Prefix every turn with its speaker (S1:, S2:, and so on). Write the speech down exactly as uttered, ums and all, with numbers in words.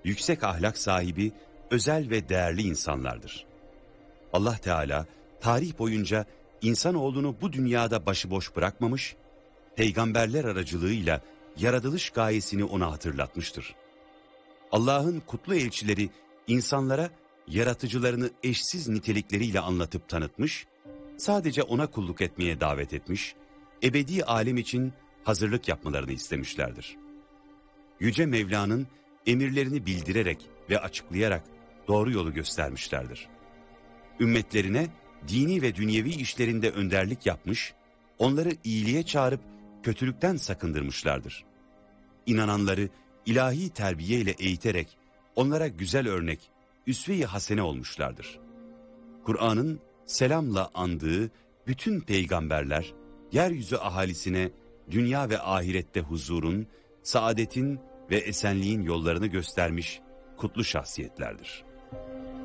S1: yüksek ahlak sahibi, özel ve değerli insanlardır. Allah Teala tarih boyunca insanoğlunu bu dünyada başıboş bırakmamış, peygamberler aracılığıyla yaratılış gayesini ona hatırlatmıştır. Allah'ın kutlu elçileri insanlara yaratıcılarını eşsiz nitelikleriyle anlatıp tanıtmış, sadece ona kulluk etmeye davet etmiş, ebedi alem için hazırlık yapmalarını istemişlerdir. Yüce Mevla'nın emirlerini bildirerek ve açıklayarak doğru yolu göstermişlerdir. Ümmetlerine dini ve dünyevi işlerinde önderlik yapmış, onları iyiliğe çağırıp kötülükten sakındırmışlardır. İnananları ilahi terbiye ile eğiterek onlara güzel örnek, üsve-i hasene olmuşlardır. Kur'an'ın selamla andığı bütün peygamberler, yeryüzü ahalisine dünya ve ahirette huzurun, saadetin ve esenliğin yollarını göstermiş kutlu şahsiyetlerdir.